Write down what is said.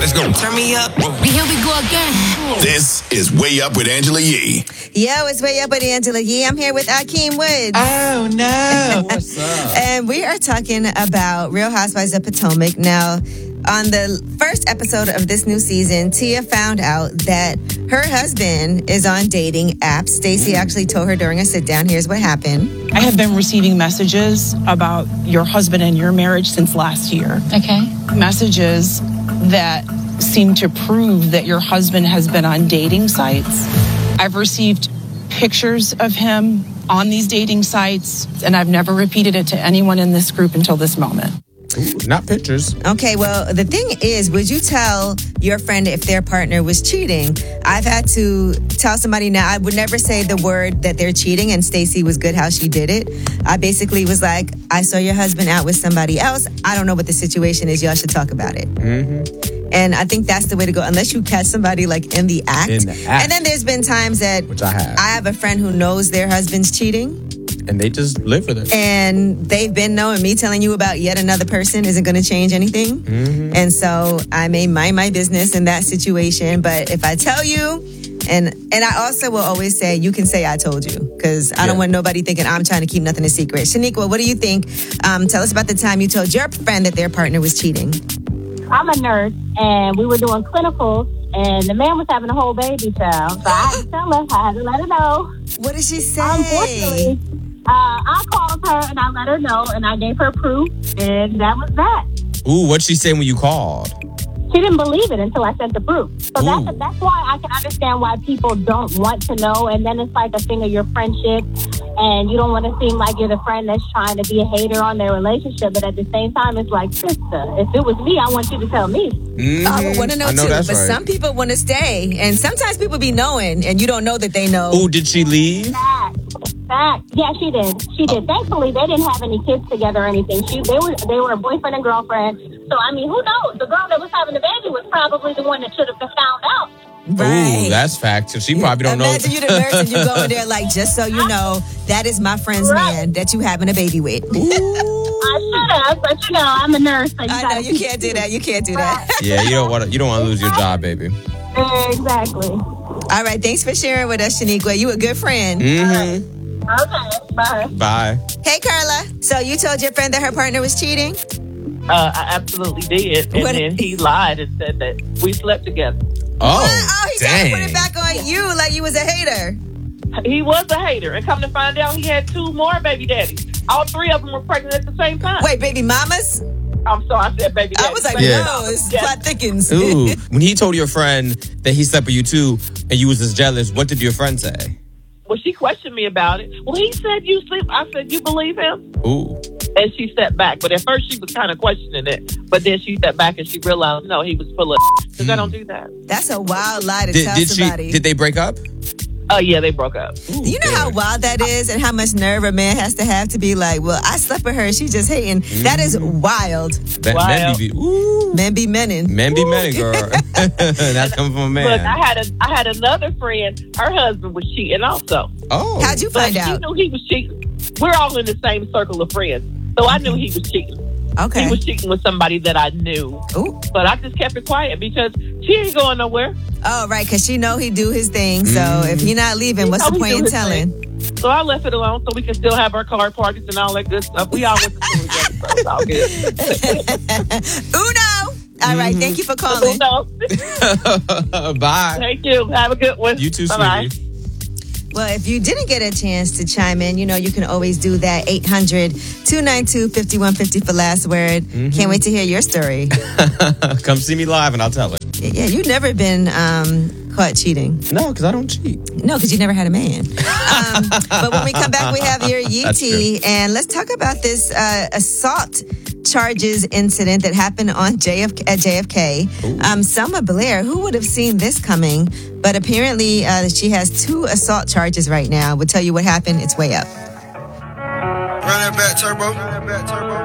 Let's go. Turn me up. Here we go again. This is Way Up with Angela Yee. Yo, it's Way Up with Angela Yee. I'm here with Akeem Woods. Oh, no. What's up? And we are talking about Real Housewives of Potomac. Now, on the first episode of this new season, Tia found out that her husband is on dating apps. Stacey actually told her during a sit-down, here's what happened. I have been receiving messages about your husband and your marriage since last year. Okay. Messages that seem to prove that your husband has been on dating sites. I've received pictures of him on these dating sites, and I've never repeated it to anyone in this group until this moment. Ooh, not pictures. Okay, well, the thing is, would you tell your friend if their partner was cheating? I've had to tell somebody now, I would never say the word that they're cheating, and Stacey was good how she did it. I basically was like, I saw your husband out with somebody else. I don't know what the situation is. Y'all should talk about it. Mm-hmm. And I think that's the way to go, unless you catch somebody like in the act. And then there's been times that Which I have. I have a friend who knows their husband's cheating. And they just live with it. And they've been knowing me telling you about yet another person isn't going to change anything. Mm-hmm. And so I may mind my business in that situation. But if I tell you, and I also will always say, you can say I told you. Because I don't want nobody thinking I'm trying to keep nothing a secret. Shaniqua, what do you think? Tell us about the time you told your friend that their partner was cheating. I'm a nurse, and we were doing clinicals, and the man was having a whole baby child. So I had to tell her, I had to let her know. What did she say? Unfortunately, I called her, and I let her know, and I gave her proof, and that was that. Ooh, what'd she say when you called? She didn't believe it until I sent the proof. So that's why I can understand why people don't want to know, and then it's like a thing of your friendship, and you don't want to seem like you're the friend that's trying to be a hater on their relationship, but at the same time, it's like, sister, if it was me, I want you to tell me. Mm-hmm. I would want to know too, but right. Some people want to stay, and sometimes people be knowing, and you don't know that they know. Ooh, did she leave? Fact. Yeah, she did. She did. Thankfully, they didn't have any kids together or anything. They were a boyfriend and girlfriend. So, I mean, who knows? The girl that was having the baby was probably the one that should have been found out. Right. Ooh, that's fact. So she probably don't know. Imagine you the nurse and you go in there like, just so you know, that is my friend's man that you having a baby with. I should have, but I'm a nurse. So I know you can't do that. You can't do that. Yeah, you don't want to lose your job, baby. Exactly. All right, thanks for sharing with us, Shaniqua. You a good friend. Mm-hmm. Okay, bye. Bye. Hey, Carla. So you told your friend that her partner was cheating? I absolutely did. And then he lied and said that we slept together. Oh, he tried to put it back on you like you was a hater. He was a hater. And come to find out, he had 2 more baby daddies. All 3 of them were pregnant at the same time. Wait, baby mamas? I'm sorry, I said baby daddies. I was like, no, it's plot thickens. Ooh, when he told your friend that he slept with you too, and you was just jealous, what did your friend say? Well, she questioned me about it. Well, he said you sleep. I said, you believe him? Ooh. And she stepped back. But at first, she was kind of questioning it. But then she stepped back and she realized, no, he was full of because I don't do that. That's a wild lie to tell somebody. Did they break up? Yeah, they broke up. Ooh, you know how wild that is and how much nerve a man has to have to be like, well, I slept with her. She's just hating. Mm-hmm. That is wild. Men be menning. Men be menning, girl. That's coming from a man. Look, I had another friend. Her husband was cheating also. Oh. How'd you find out? She knew he was cheating. We're all in the same circle of friends. So I knew he was cheating. Okay. He was cheating with somebody that I knew. Ooh. But I just kept it quiet because she ain't going nowhere. Oh, right, because she know he do his thing. So if he not leaving, what's the point in telling? So I left it alone so we can still have our card parties and all that good stuff. We all went to school together, so it's all good. Uno! All right, thank you for calling. Uno. Bye. Thank you. Have a good one. You too, Bye-bye. sweetie. Well, if you didn't get a chance to chime in, you can always do that. 800-292-5150 for last word. Mm-hmm. Can't wait to hear your story. Come see me live and I'll tell it. Yeah, you've never been caught cheating. No, because I don't cheat. No, because you never had a man. But when we come back, we have your Yee, and let's talk about this assault charges incident that happened on JFK. Selma Blair, who would have seen this coming? But apparently she has 2 assault charges right now. We'll tell you what happened. It's Way Up. Run that back, turbo.